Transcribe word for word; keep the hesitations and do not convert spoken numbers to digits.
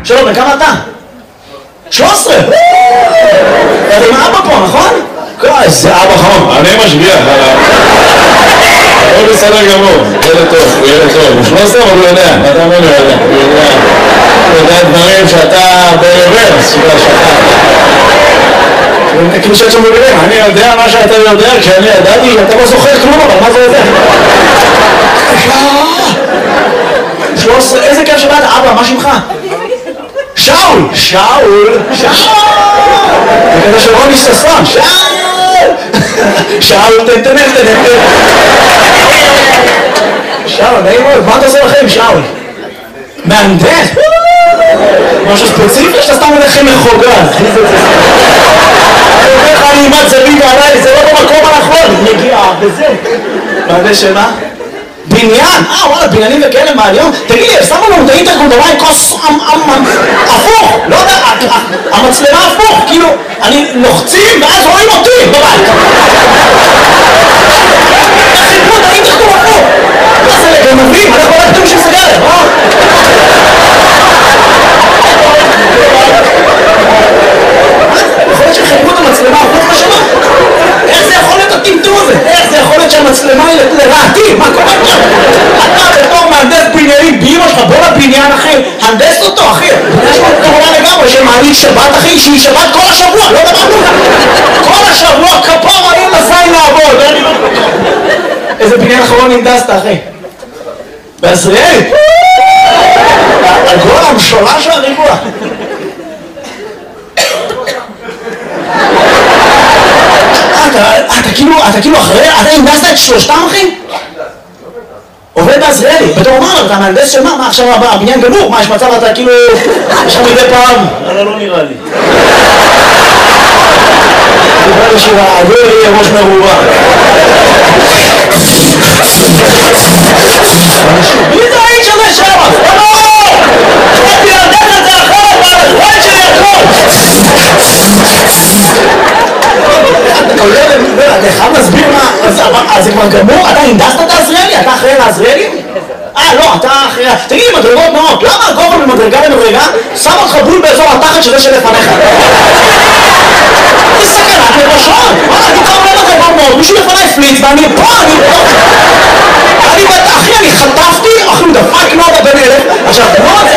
שלום, בכמה אתה? שלוש עשרה! אתה עם אבא פה, נכון? איזה אבא חום. אני משגיח עליו. הוא בסדר גמור, ילד טוב, הוא ילד טוב. הוא שלוש עשרה, אבל הוא יודע. אתה אומר, הוא יודע. הוא יודע. הוא יודע דברים שאתה ברוורס, שאתה... כאילו שאת שם בגלל, אני יודע מה שאתה יודע, כשאני ידעתי, אתה לא זוכר כלום, אבל מה זה יודע? שלוש עשרה, איזה כיף שבאת, אבא, מה שמך? שאול! שאול! שאול! זה כזה של רוני ששון, שאול! שאול, תן, תן, תן, תן. שאול, נעים מאוד, מה אתה עושה לכם, שאול? מהנדס? משהו ספציפי שאתה סתם הולך עם מחוגז. אני אומר לך, אני אימת זווית עליי, זה לא במקום הנכון. נגיעה, וזה. מהנדס שמה? בניין? אה, וואלה, בניינים וכאלה מעניין. תגיד לי, שמו לנו את האינטרקונדומיים כוס הפוך. לא יודע, המצלמה הפוך. כאילו, אני לוחצים ואז רואים אותי בבית. חיפו את האינטרקונדום הפוך. מה זה לגנבים? אנחנו רק תום של סגרת, אה? יכול להיות שחיפו את המצלמה הפוך בשנה? איך זה יכול להיות הטמטום הזה? איך זה יכול להיות שהמצלמה היא לרעתי? מה קורה פה? אתה בתור מהנדס בניינים באמא שלך, בוא לבניין אחי, הנדס אותו אחי. יש לו כמובן לגמרי שמעניק שבת אחי, שהיא שבת כל השבוע, לא דבר כלום. כל השבוע כפור אני לזין לעבוד. איזה בניין אחרון הנדסת אחי? בעזריאלי? הגול המשולש והריבוע. אתה כאילו, אתה כאילו אחרי, אתה הנדסת את שלושתם אחי? עובד בעזריאלי, בתור מה, אתה מהנדס של מה? מה עכשיו הבניין גמור? מה, יש מצב אתה כאילו, יש לך מדי פעם? אבל לא נראה לי. דיבר לשירה, עבור יהיה ראש מרובה. מי זה האיש הזה שם? לא! חייתי להנדס את זה אחרת, והחיים שלי הכל! אתה חייב להסביר מה, אז זה כבר גמור? אתה הנדסת את העזריאלי? אתה אחראי לעזריאלי? אה, לא, אתה אחראי... תגיד לי, מדרגות נאות, למה הגובה ממדרגה למדרגה שם אותך בול באזור התחת שזה שלפניך? זה סכנת לראשון! וואלה, אני כבר אומר לך כבר מאוד, מישהו לפניי פליץ ואני פה, אני פה! אני בטח, אחי, אני חטפתי, אחי, הוא דפק נודה בן אלף, עכשיו, נודה